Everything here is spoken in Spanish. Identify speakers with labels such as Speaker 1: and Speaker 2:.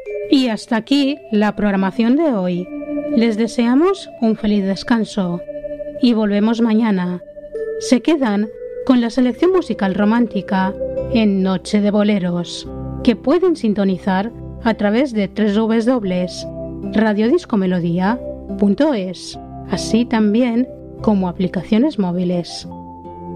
Speaker 1: Y hasta aquí la programación de hoy. Les deseamos un feliz descanso y volvemos mañana. Se quedan con la selección musical romántica en Noche de Boleros, que pueden sintonizar a través de www.radiodiscomelodía.es, así también como aplicaciones móviles.